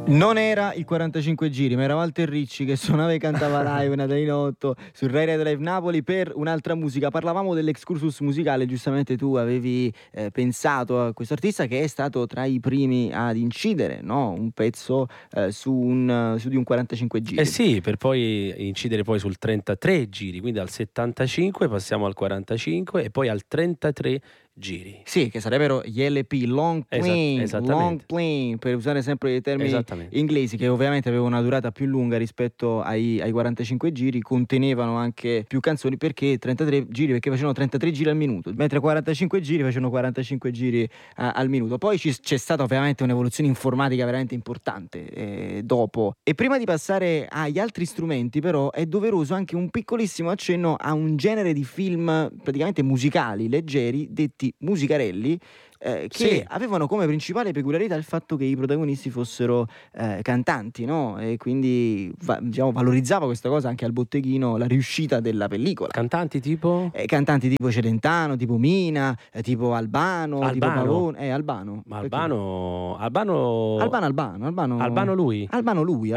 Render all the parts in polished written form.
Non era il 45 giri, ma era Walter Ricci che suonava e cantava live Natalino 8 sul Rai Radio Live Napoli per un'altra musica. Parlavamo dell'excursus musicale, giustamente tu avevi pensato a questo artista che è stato tra i primi ad incidere, no? Un pezzo su di un 45 giri. Eh sì, per poi incidere poi sul 33 giri, quindi al 75 passiamo al 45 e poi al 33 giri. Sì, che sarebbero gli LP, long plane, per usare sempre i termini inglesi, che ovviamente avevano una durata più lunga rispetto ai 45 giri, contenevano anche più canzoni perché 33 giri, perché facevano 33 giri al minuto, mentre 45 giri facevano 45 giri al minuto. Poi c'è stata ovviamente un'evoluzione informatica veramente importante dopo. E prima di passare agli altri strumenti, però, è doveroso anche un piccolissimo accenno a un genere di film praticamente musicali, leggeri, detti musicarelli, che avevano come principale peculiarità il fatto che i protagonisti fossero cantanti, no? E quindi diciamo, valorizzava questa cosa anche al botteghino, la riuscita della pellicola. Cantanti tipo? Cantanti tipo Celentano, tipo Mina, tipo Albano, tipo Pavone. Albano. Ma Albano lui? Albano lui.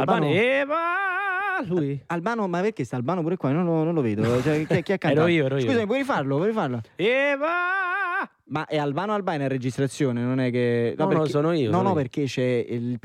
Lui. Albano, ma perché sta Albano pure qua? Non lo vedo. Cioè, chi ha cantato? Ero io. Scusami, puoi rifarlo? Ma è Albano in registrazione, non è che... No, sono io. No, perché c'è il